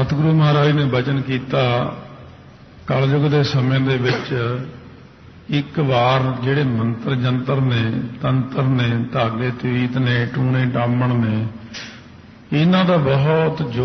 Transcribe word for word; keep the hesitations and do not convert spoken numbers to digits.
ਸਤਿਗੁਰੂ ਮਹਾਰਾਜ ਨੇ ਬਚਨ ਕੀਤਾ ਕਲਯੁਗ ਦੇ ਸਮੇਂ ਦੇ ਵਿੱਚ ਇੱਕ ਵਾਰ ਜਿਹੜੇ ਮੰਤਰ ਜੰਤਰ ਨੇ, ਤੰਤਰ ਨੇ, ਧਾਗੇ ਤਵੀਤ ਨੇ, ਟੂਣੇ ਟਾਮਣ ਨੇ, ਇਹਨਾਂ ਦਾ ਬਹੁਤ